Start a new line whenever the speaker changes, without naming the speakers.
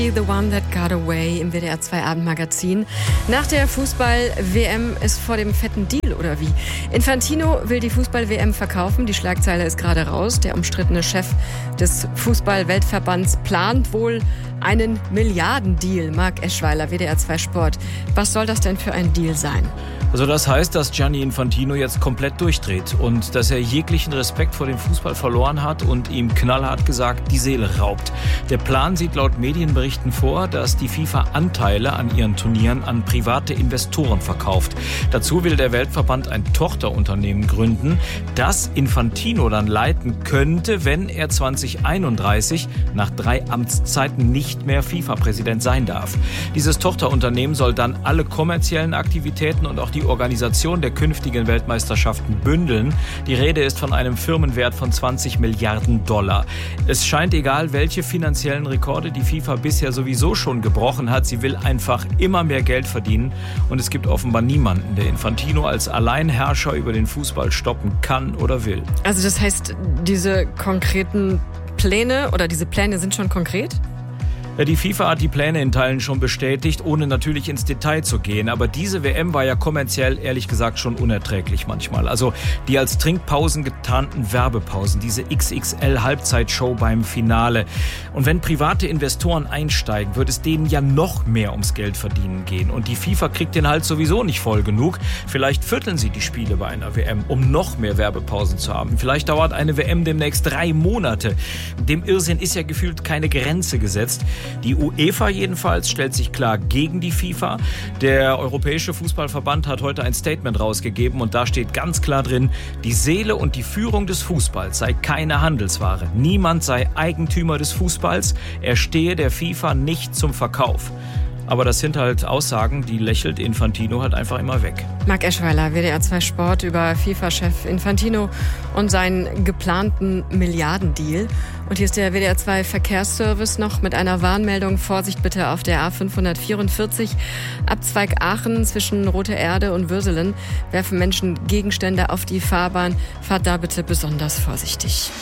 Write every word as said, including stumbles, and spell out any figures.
The One That Got Away im W D R zwei Abendmagazin. Nach der Fußball-W M ist vor dem fetten Deal, oder wie? Infantino will die Fußball-W M verkaufen. Die Schlagzeile ist gerade raus. Der umstrittene Chef des Fußball-Weltverbands plant wohl einen Milliardendeal. Marc Eschweiler, W D R zwei Sport. Was soll das denn für ein Deal sein?
Also das heißt, dass Gianni Infantino jetzt komplett durchdreht und dass er jeglichen Respekt vor dem Fußball verloren hat und ihm knallhart gesagt die Seele raubt. Der Plan sieht laut Medienberichten vor, dass die FIFA Anteile an ihren Turnieren an private Investoren verkauft. Dazu will der Weltverband ein Tochterunternehmen gründen, das Infantino dann leiten könnte, wenn er zwanzig einunddreißig nach drei Amtszeiten nicht mehr FIFA-Präsident sein darf. Dieses Tochterunternehmen soll dann alle kommerziellen Aktivitäten und auch die Organisation der künftigen Weltmeisterschaften bündeln. Die Rede ist von einem Firmenwert von zwanzig Milliarden Dollar. Es scheint egal, welche finanziellen Rekorde die FIFA bisher sowieso schon gebrochen hat. Sie will einfach immer mehr Geld verdienen. Und es gibt offenbar niemanden, der Infantino als Alleinherrscher über den Fußball stoppen kann oder will.
Also das heißt, diese konkreten Pläne oder diese Pläne sind schon konkret?
Die FIFA hat die Pläne in Teilen schon bestätigt, ohne natürlich ins Detail zu gehen. Aber diese W M war ja kommerziell, ehrlich gesagt, schon unerträglich manchmal. Also die als Trinkpausen getarnten Werbepausen, diese X X L-Halbzeitshow beim Finale. Und wenn private Investoren einsteigen, wird es denen ja noch mehr ums Geld verdienen gehen. Und die FIFA kriegt den Hals sowieso nicht voll genug. Vielleicht vierteln sie die Spiele bei einer W M, um noch mehr Werbepausen zu haben. Vielleicht dauert eine W M demnächst drei Monate. Dem Irrsinn ist ja gefühlt keine Grenze gesetzt. Die UEFA jedenfalls stellt sich klar gegen die FIFA. Der Europäische Fußballverband hat heute ein Statement rausgegeben und da steht ganz klar drin, die Seele und die Führung des Fußballs sei keine Handelsware. Niemand sei Eigentümer des Fußballs. Er stehe der FIFA nicht zum Verkauf. Aber das sind halt Aussagen, die lächelt Infantino halt einfach immer weg.
Marc Eschweiler, W D R zwei Sport über FIFA-Chef Infantino und seinen geplanten Milliardendeal. Und hier ist der W D R zwei Verkehrsservice noch mit einer Warnmeldung. Vorsicht bitte auf der A fünfhundertvierundvierzig. Abzweig Aachen zwischen Rote Erde und Würselen werfen Menschen Gegenstände auf die Fahrbahn. Fahrt da bitte besonders vorsichtig.